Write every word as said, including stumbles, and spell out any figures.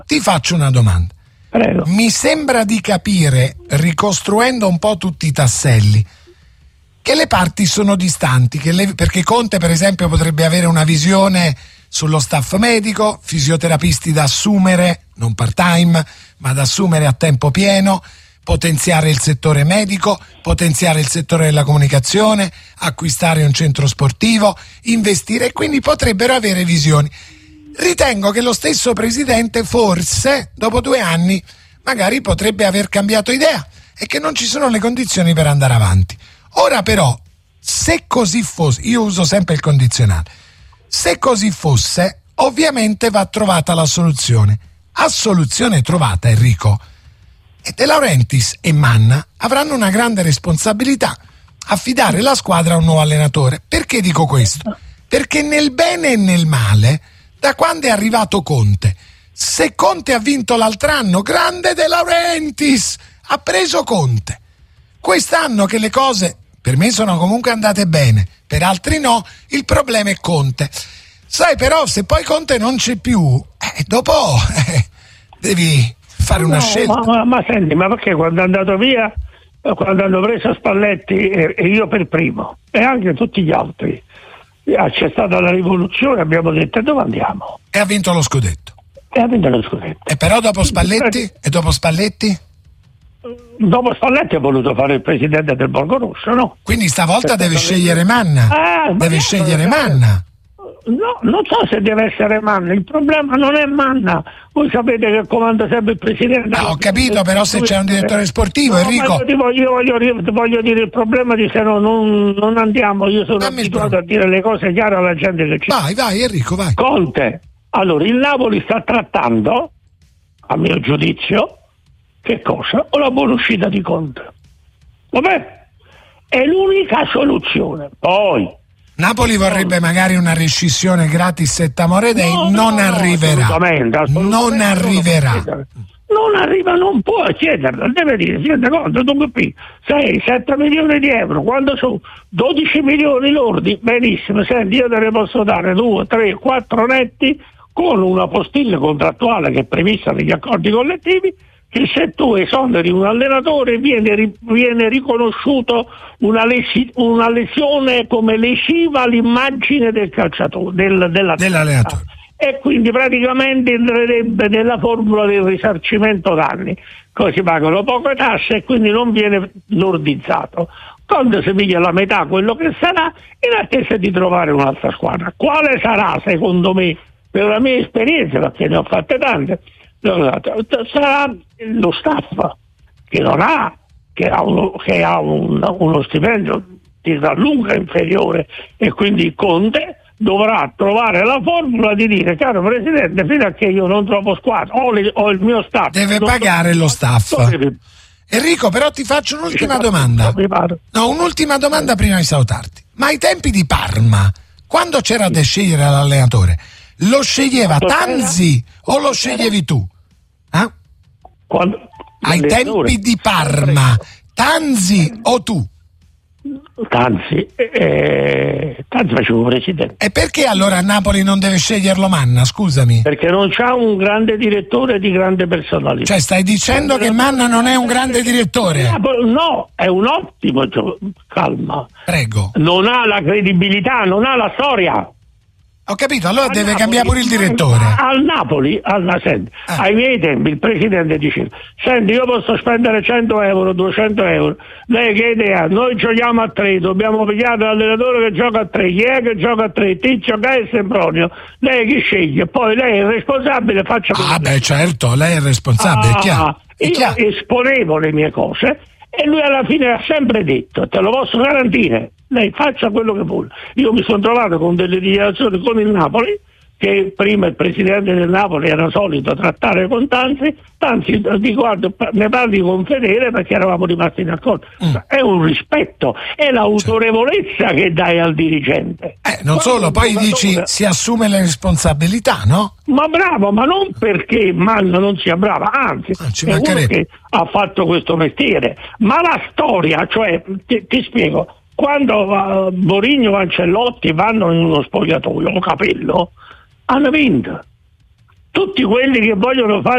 Ti faccio una domanda. Prego. Mi sembra di capire, ricostruendo un po' tutti i tasselli, che le parti sono distanti, che le, perché Conte per esempio potrebbe avere una visione sullo staff medico, fisioterapisti da assumere, non part-time, ma da assumere a tempo pieno, potenziare il settore medico, potenziare il settore della comunicazione, acquistare un centro sportivo, investire, e quindi potrebbero avere visioni. Ritengo che lo stesso presidente forse dopo due anni magari potrebbe aver cambiato idea e che non ci sono le condizioni per andare avanti. Ora però, se così fosse, io uso sempre il condizionale, se così fosse, ovviamente va trovata la soluzione. A soluzione trovata, Enrico, e De Laurentiis e Manna avranno una grande responsabilità: affidare la squadra a un nuovo allenatore. Perché dico questo? Perché nel bene e nel male, da quando è arrivato Conte, se Conte ha vinto l'altro anno, grande De Laurentiis, ha preso Conte. Quest'anno che le cose per me sono comunque andate bene, per altri no, il problema è Conte. Sai però, se poi Conte non c'è più, eh, dopo eh, devi fare una no, scelta. Ma, ma, ma senti, ma perché quando è andato via, quando hanno preso Spalletti, e, e io per primo, e anche tutti gli altri, c'è stata la rivoluzione, abbiamo detto dove andiamo? E ha vinto lo scudetto. E ha vinto lo scudetto. E però dopo Spalletti? E dopo Spalletti? Dopo Spalletti ha voluto fare il presidente del Borgo Rosso, no? Quindi stavolta deve scegliere Manna. Ah, deve ma scegliere no, Manna. No, non so se deve essere Manna, il problema non è Manna. Voi sapete che comanda sempre il presidente. Ah, ho capito, però se c'è un direttore sportivo, no, Enrico. Io ti voglio, voglio, voglio dire il problema di se no non, non andiamo, io sono Dammi abituato a dire le cose chiare alla gente che ci Vai, vai Enrico, vai. Conte. Allora, il Napoli sta trattando, a mio giudizio, che cosa? O la buona uscita di Conte. Vabbè, è l'unica soluzione. Poi Napoli vorrebbe magari una rescissione gratis et amore dei, no, non no, arriverà. Assolutamente, assolutamente, non arriverà. Non arriva, non può chiederlo, deve dire, siete conto, tu qui sei sette milioni di euro, quando sono dodici milioni lordi, benissimo, senti, io te ne posso dare due, tre, quattro netti con una postilla contrattuale che è prevista negli accordi collettivi, che se tu esoneri un allenatore viene, viene riconosciuto una, lesi, una lesione come lesiva all'immagine del calciatore, del, della dell'allenatore. E quindi praticamente entrerebbe nella formula del risarcimento danni, così pagano poche tasse e quindi non viene lordizzato. Quando si piglia la metà quello che sarà, in attesa di trovare un'altra squadra. Quale sarà, secondo me, per la mia esperienza, perché ne ho fatte tante, sarà lo staff che non ha, che ha, uno, che ha un, uno stipendio di gran lunga inferiore, e quindi Conte dovrà trovare la formula di dire: caro presidente, fino a che io non trovo squadra o, le, o il mio staff deve pagare lo staff. Deve... Enrico, però ti faccio un'ultima domanda. No, un'ultima domanda prima di salutarti. Ma ai tempi di Parma, quando c'era da scegliere l'allenatore, lo sceglieva Tanzi o lo sceglievi tu? Eh? Quando... Ai tempi di Parma, Tanzi o tu? Tanzi, eh, Tanzi facevo presidente. E perché allora a Napoli non deve sceglierlo Manna, scusami? Perché non c'ha un grande direttore di grande personalità. Cioè stai dicendo che Manna non è un grande direttore? No, è un ottimo, calma. Prego. Non ha la credibilità, non ha la storia. Ho capito, allora al deve Napoli, cambiare pure il direttore. Al Napoli, al, senti, ah. ai miei tempi il presidente diceva: senti, io posso spendere cento euro, duecento euro, lei che idea? Noi giochiamo a tre, dobbiamo pigliare l'allenatore che gioca a tre, chi è che gioca a tre? Ticcio, Gaia e Sempronio, lei chi sceglie? Poi lei è responsabile, faccia Ah beh certo, lei è responsabile, ah, è chiaro, è io chiaro. esponevo le mie cose e lui alla fine ha sempre detto: te lo posso garantire, lei faccia quello che vuole. Io mi sono trovato con delle dichiarazioni con il Napoli, che prima il presidente del Napoli era solito trattare con Tanzi, Tanzi di guarda, ne parli con Fedele perché eravamo rimasti d'accordo. Mm. È un rispetto, è l'autorevolezza certo. che dai al dirigente. Eh, non Quando solo, poi dici si assume le responsabilità, no? Ma bravo, ma non perché Manna non sia brava, anzi, ah, ci è uno che ha fatto questo mestiere. Ma la storia, cioè, ti, ti spiego, quando uh, Mourinho e Ancelotti vanno in uno spogliatoio, o Capello, hanno vinto. Tutti quelli che vogliono fare